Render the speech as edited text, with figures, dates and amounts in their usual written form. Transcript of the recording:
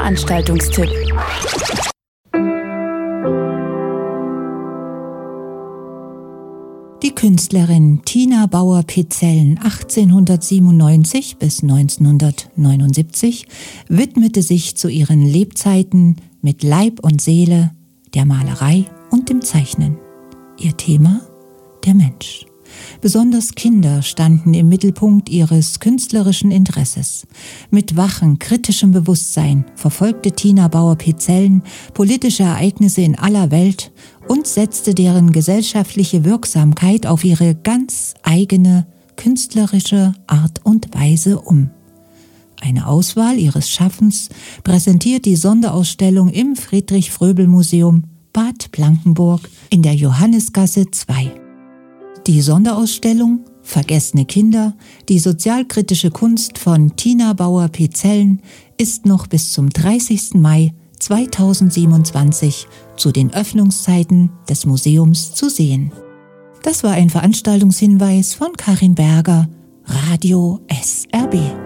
Veranstaltungstipp. Die Künstlerin Tina Bauer-Petzellen, 1897 bis 1979, widmete sich zu ihren Lebzeiten mit Leib und Seele der Malerei und dem Zeichnen. Ihr Thema? Der Mensch. Besonders Kinder standen im Mittelpunkt ihres künstlerischen Interesses. Mit wachem, kritischem Bewusstsein verfolgte Tina Bauer-Petzellen politische Ereignisse in aller Welt und setzte deren gesellschaftliche Wirksamkeit auf ihre ganz eigene künstlerische Art und Weise um. Eine Auswahl ihres Schaffens präsentiert die Sonderausstellung im Friedrich-Fröbel-Museum Bad Blankenburg in der Johannisgasse 2. Die Sonderausstellung Vergessene Kinder, die sozialkritische Kunst von Tina Bauer-Petzellen ist noch bis zum 30. Mai 2027 zu den Öffnungszeiten des Museums zu sehen. Das war ein Veranstaltungshinweis von Karin Berger, Radio SRB.